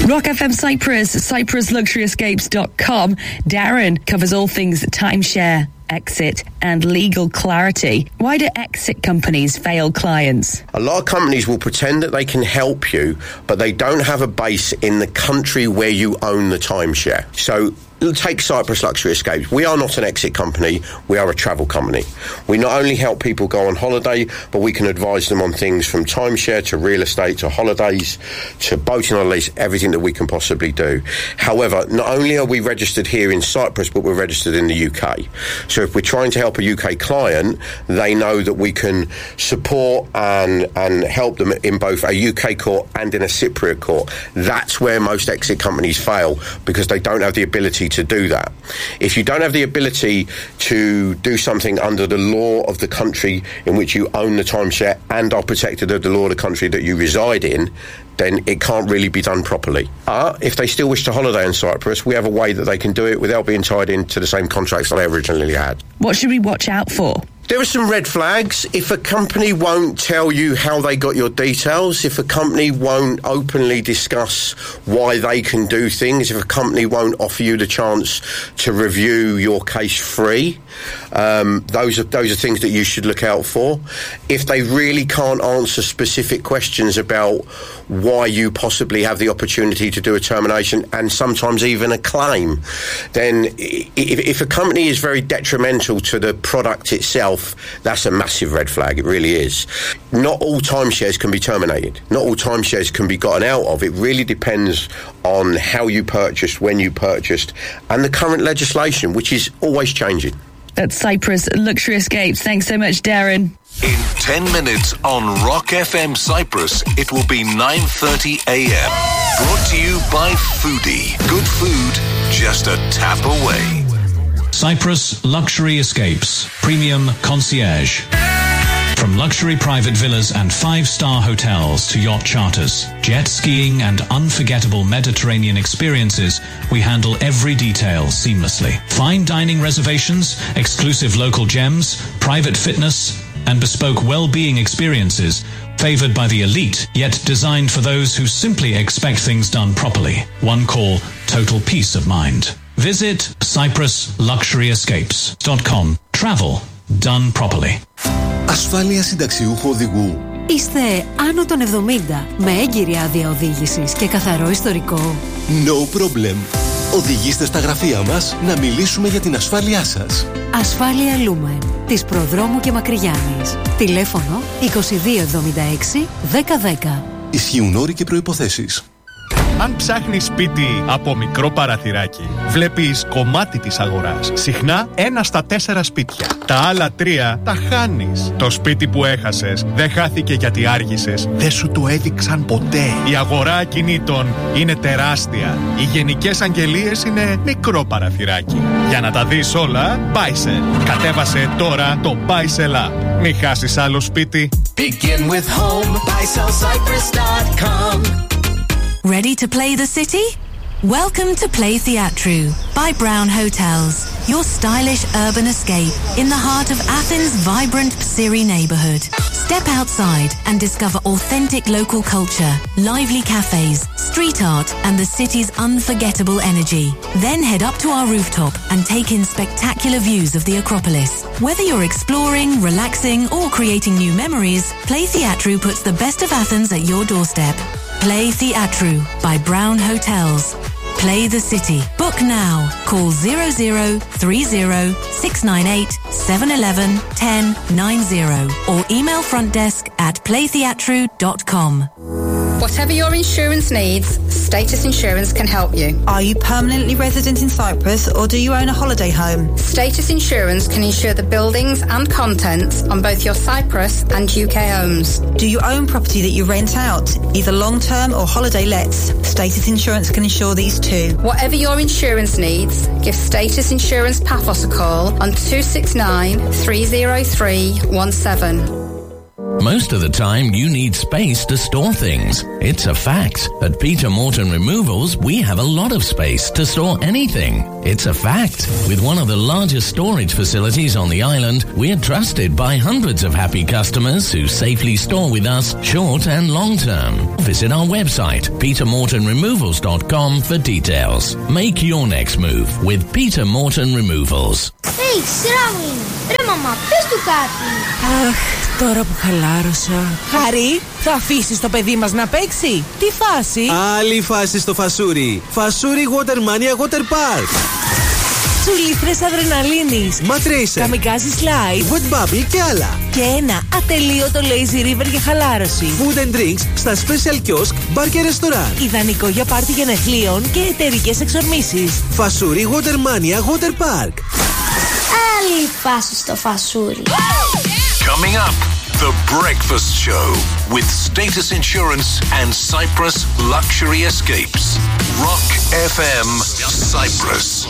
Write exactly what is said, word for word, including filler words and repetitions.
Rock F M Cyprus, cyprus luxury escapes dot com. Darren covers all things timeshare, exit and legal clarity. Why do exit companies fail clients? A lot of companies will pretend that they can help you, but they don't have a base in the country where you own the timeshare. So take Cyprus Luxury Escapes. We are not an exit company, we are a travel company. We not only help people go on holiday, but we can advise them on things from timeshare to real estate to holidays to boating on lease, everything that we can possibly do. However, not only are we registered here in Cyprus, but we're registered in the U K. So if we're trying to help a U K client, they know that we can support and, and help them in both a U K court and in a Cypriot court. That's where most exit companies fail, because they don't have the ability to do that. If you don't have the ability to do something under the law of the country in which you own the timeshare and are protected under the law of the country that you reside in, then it can't really be done properly. Uh, if they still wish to holiday in Cyprus, we have a way that they can do it without being tied into the same contracts that they originally had. What should we watch out for? There are some red flags. If a company won't tell you how they got your details, if a company won't openly discuss why they can do things, if a company won't offer you the chance to review your case free, um, those are those are things that you should look out for. If they really can't answer specific questions about why you possibly have the opportunity to do a termination and sometimes even a claim, then if, if a company is very detrimental to the product itself, that's a massive red flag. It really is. Not all timeshares can be terminated. Not all timeshares can be gotten out of. It really depends on how you purchased, when you purchased, and the current legislation, which is always changing. That's Cyprus Luxury Escapes. Thanks so much, Darren. In ten minutes on Rock F M Cyprus, it will be nine thirty a.m. Brought to you by Foodie. Good food, just a tap away. Cyprus Luxury Escapes, Premium Concierge. From luxury private villas and five-star hotels to yacht charters, jet skiing and unforgettable Mediterranean experiences, we handle every detail seamlessly. Fine dining reservations, exclusive local gems, private fitness, and bespoke well-being experiences favored by the elite, yet designed for those who simply expect things done properly. One call, total peace of mind. Visit cyprus luxury escapes dot com. Travel done properly. Ασφάλεια συνταξιούχου οδηγού. Είστε άνω των εβδομήντα με έγκυρη άδεια οδήγησης και καθαρό ιστορικό. No problem. Οδηγήστε στα γραφεία μας να μιλήσουμε για την ασφάλειά σας. Ασφάλεια Lumen της Προδρόμου και Μακρυγιάννης. Τηλέφωνο είκοσι δύο εβδομήντα έξι δέκα δέκα. Ισχύουν όροι και προϋποθέσεις. Αν ψάχνεις σπίτι από μικρό παραθυράκι, βλέπεις κομμάτι της αγοράς. Συχνά ένα στα τέσσερα σπίτια. Τα άλλα τρία τα χάνεις. Το σπίτι που έχασες δεν χάθηκε γιατί άργησες. Δεν σου το έδειξαν ποτέ. Η αγορά ακινήτων είναι τεράστια. Οι γενικές αγγελίες είναι μικρό παραθυράκι. Για να τα δεις όλα, Buysell. Κατέβασε τώρα το Buysell app. Μην χάσεις άλλο σπίτι. Begin with home, buy sell cyprus dot com. Ready to play the city? Welcome to Play Theatru by Brown Hotels, your stylish urban escape in the heart of Athens' vibrant Psiri neighborhood. Step outside and discover authentic local culture, lively cafes, street art, and the city's unforgettable energy. Then head up to our rooftop and take in spectacular views of the Acropolis. Whether you're exploring, relaxing, or creating new memories, Play Theatru puts the best of Athens at your doorstep. Play Theatru by Brown Hotels. Play the city. Book now. Call zero zero three zero six nine eight seven one one one zero nine zero or email front desk at play theatru dot com. Whatever your insurance needs, Status Insurance can help you. Are you permanently resident in Cyprus or do you own a holiday home? Status Insurance can insure the buildings and contents on both your Cyprus and U K homes. Do you own property that you rent out, either long-term or holiday lets? Status Insurance can insure these too. Whatever your insurance needs, give Status Insurance Paphos a call on two six nine three zero three one seven. Most of the time, you need space to store things. It's a fact. At Peter Morton Removals, we have a lot of space to store anything. It's a fact. With one of the largest storage facilities on the island, we're trusted by hundreds of happy customers who safely store with us short and long term. Visit our website, peter morton removals dot com for details. Make your next move with Peter Morton Removals. Hey, σειρά μου είναι. Ρε μαμά, πες του κάτι. Αχ, τώρα που χαλάρωσα. Χαρή, θα αφήσεις το παιδί μας να παίξει? Τι φάση? Άλλη φάση στο φασούρι. Φασούρι Watermania Water Park. Τσουλήθρες αδρεναλίνης, Mat-Racer, Kamikaze Slide, Wet Bubble και άλλα. Και ένα ατελείωτο lazy river για χαλάρωση. Food and drinks στα special kiosk, bar και restaurant. Ιδανικό για πάρτι γενεθλίων και εταιρικές εξορμήσεις. Φασούρι Watermania Water Park. Άλλη φάση στο φασούρι. Coming up, The Breakfast Show with Status Insurance and Cyprus Luxury Escapes. Rock F M Cyprus.